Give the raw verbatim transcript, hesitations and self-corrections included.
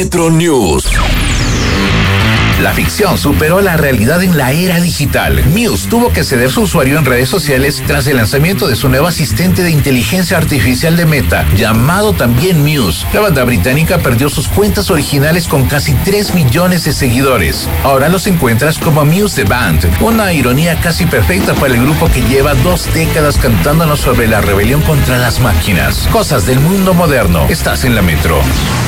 Metro News. La ficción superó la realidad en la era digital. Muse tuvo que ceder su usuario en redes sociales tras el lanzamiento de su nuevo asistente de inteligencia artificial de Meta, llamado también Muse. La banda británica perdió sus cuentas originales con casi tres millones de seguidores. Ahora los encuentras como Muse The Band, una ironía casi perfecta para el grupo que lleva dos décadas cantándonos sobre la rebelión contra las máquinas. Cosas del mundo moderno. Estás en la Metro.